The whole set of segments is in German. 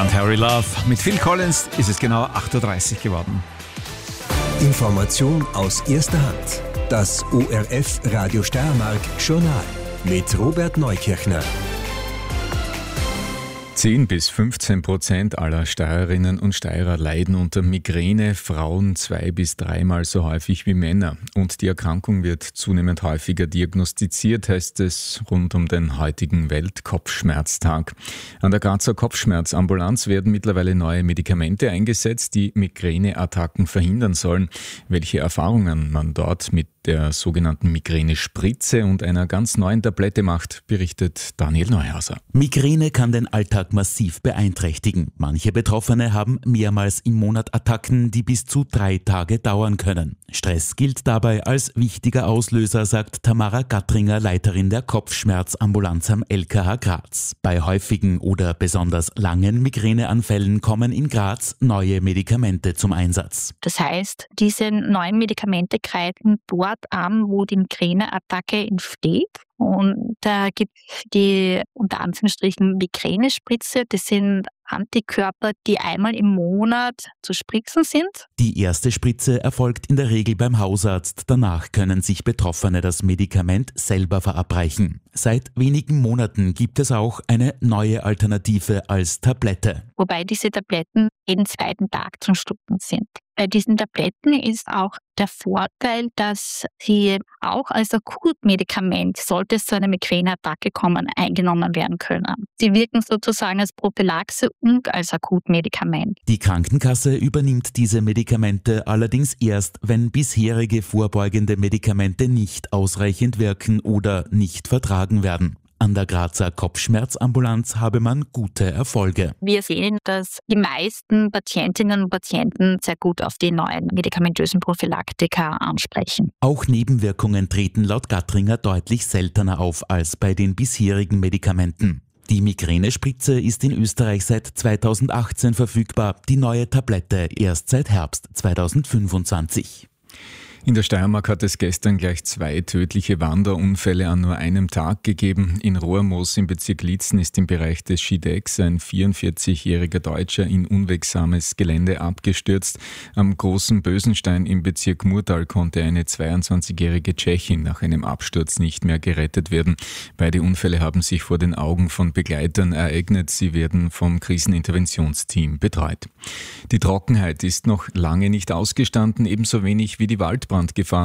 und Harry Love. Mit Phil Collins ist es genau 8.30 Uhr geworden. Information aus erster Hand. Das ORF Radio Steiermark Journal mit Robert Neukirchner. 10-15% aller Steirerinnen und Steirer leiden unter Migräne, Frauen 2- bis 3-mal so häufig wie Männer. Und die Erkrankung wird zunehmend häufiger diagnostiziert, heißt es rund um den heutigen Weltkopfschmerztag. An der Grazer Kopfschmerzambulanz werden mittlerweile neue Medikamente eingesetzt, die Migräneattacken verhindern sollen. Welche Erfahrungen man dort mit der sogenannten Migränespritze und einer ganz neuen Tablette macht, berichtet Daniel Neuhauser. Migräne kann den Alltag massiv beeinträchtigen. Manche Betroffene haben mehrmals im Monat Attacken, die bis zu 3 Tage dauern können. Stress gilt dabei als wichtiger Auslöser, sagt Tamara Gattringer, Leiterin der Kopfschmerzambulanz am LKH Graz. Bei häufigen oder besonders langen Migräneanfällen kommen in Graz neue Medikamente zum Einsatz. Das heißt, diese neuen Medikamente greifen dort an, wo die Migräneattacke entsteht. Und da gibt es die unter Anführungsstrichen Migränespritze. Das sind Antikörper, die einmal im Monat zu spritzen sind. Die erste Spritze erfolgt in der Regel beim Hausarzt. Danach können sich Betroffene das Medikament selber verabreichen. Seit wenigen Monaten gibt es auch eine neue Alternative als Tablette. Wobei diese Tabletten jeden zweiten Tag zum Schlucken sind. Bei diesen Tabletten ist auch der Vorteil, dass sie auch als Akutmedikament, sollte es zu einer Migräneattacke kommen, eingenommen werden können. Sie wirken sozusagen als Prophylaxe und als Akutmedikament. Die Krankenkasse übernimmt diese Medikamente allerdings erst, wenn bisherige vorbeugende Medikamente nicht ausreichend wirken oder nicht vertragen werden. An der Grazer Kopfschmerzambulanz habe man gute Erfolge. Wir sehen, dass die meisten Patientinnen und Patienten sehr gut auf die neuen medikamentösen Prophylaktika ansprechen. Auch Nebenwirkungen treten laut Gattringer deutlich seltener auf als bei den bisherigen Medikamenten. Die Migränespritze ist in Österreich seit 2018 verfügbar, die neue Tablette erst seit Herbst 2025. In der Steiermark hat es gestern gleich 2 tödliche Wanderunfälle an nur einem Tag gegeben. In Rohrmoos im Bezirk Liezen ist im Bereich des Schidecks ein 44-jähriger Deutscher in unwegsames Gelände abgestürzt. Am Großen Bösenstein im Bezirk Murtal konnte eine 22-jährige Tschechin nach einem Absturz nicht mehr gerettet werden. Beide Unfälle haben sich vor den Augen von Begleitern ereignet. Sie werden vom Kriseninterventionsteam betreut. Die Trockenheit ist noch lange nicht ausgestanden, ebenso wenig wie die Waldbrandgefahr.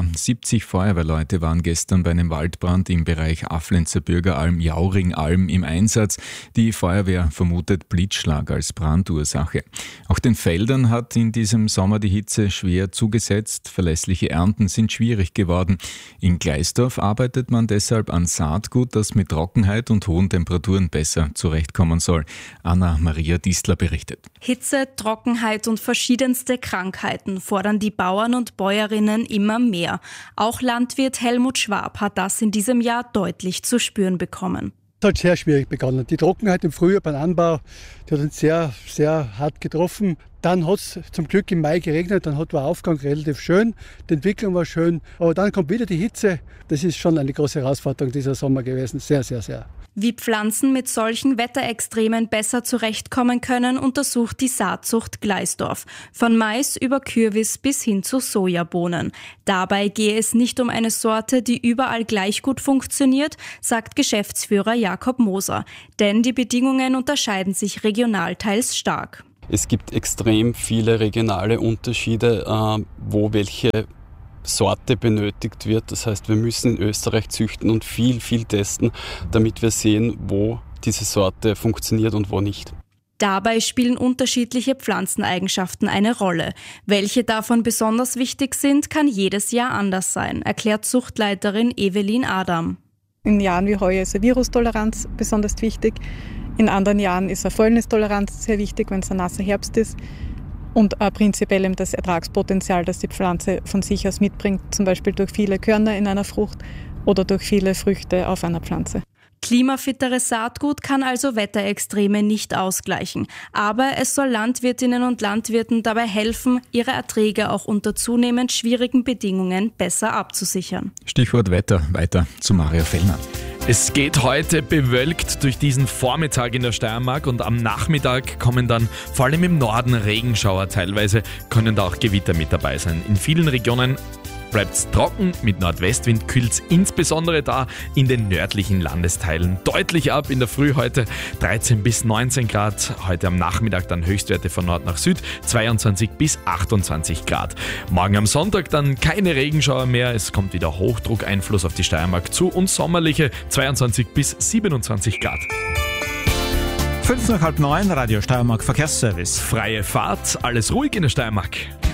70 Feuerwehrleute waren gestern bei einem Waldbrand im Bereich Afflenzer Bürgeralm, Jauringalm im Einsatz. Die Feuerwehr vermutet Blitzschlag als Brandursache. Auch den Feldern hat in diesem Sommer die Hitze schwer zugesetzt. Verlässliche Ernten sind schwierig geworden. In Gleisdorf arbeitet man deshalb an Saatgut, das mit Trockenheit und hohen Temperaturen besser zurechtkommen soll. Anna-Maria Distler berichtet. Hitze, Trockenheit und verschiedenste Krankheiten fordern die Bauern und Bäuerinnen immer mehr. Auch Landwirt Helmut Schwab hat das in diesem Jahr deutlich zu spüren bekommen. Es hat sehr schwierig begonnen. Die Trockenheit im Frühjahr beim Anbau, die hat uns sehr, sehr hart getroffen. Dann hat es zum Glück im Mai geregnet, dann war der Aufgang relativ schön, die Entwicklung war schön. Aber dann kommt wieder die Hitze. Das ist schon eine große Herausforderung dieser Sommer gewesen. Sehr, sehr, sehr. Wie Pflanzen mit solchen Wetterextremen besser zurechtkommen können, untersucht die Saatzucht Gleisdorf. Von Mais über Kürbis bis hin zu Sojabohnen. Dabei gehe es nicht um eine Sorte, die überall gleich gut funktioniert, sagt Geschäftsführer Jakob Moser. Denn die Bedingungen unterscheiden sich regional teils stark. Es gibt extrem viele regionale Unterschiede, wo welche Sorte benötigt wird. Das heißt, wir müssen in Österreich züchten und viel testen, damit wir sehen, wo diese Sorte funktioniert und wo nicht. Dabei spielen unterschiedliche Pflanzeneigenschaften eine Rolle. Welche davon besonders wichtig sind, kann jedes Jahr anders sein, erklärt Zuchtleiterin Evelyn Adam. In Jahren wie heuer ist eine Virustoleranz besonders wichtig. In anderen Jahren ist eine Fäulnistoleranz sehr wichtig, wenn es ein nasser Herbst ist. Und prinzipiell eben das Ertragspotenzial, das die Pflanze von sich aus mitbringt, zum Beispiel durch viele Körner in einer Frucht oder durch viele Früchte auf einer Pflanze. Klimafitteres Saatgut kann also Wetterextreme nicht ausgleichen. Aber es soll Landwirtinnen und Landwirten dabei helfen, ihre Erträge auch unter zunehmend schwierigen Bedingungen besser abzusichern. Stichwort Wetter, weiter zu Mario Fellner. Es geht heute bewölkt durch diesen Vormittag in der Steiermark und am Nachmittag kommen dann vor allem im Norden Regenschauer. Teilweise können da auch Gewitter mit dabei sein. In vielen Regionen bleibt es trocken, mit Nordwestwind kühlt es insbesondere da in den nördlichen Landesteilen deutlich ab. In der Früh heute 13 bis 19 Grad, heute am Nachmittag dann Höchstwerte von Nord nach Süd, 22 bis 28 Grad. Morgen am Sonntag dann keine Regenschauer mehr, es kommt wieder Hochdruckeinfluss auf die Steiermark zu und sommerliche 22 bis 27 Grad. 5 nach halb 9, Radio Steiermark Verkehrsservice. Freie Fahrt, alles ruhig in der Steiermark.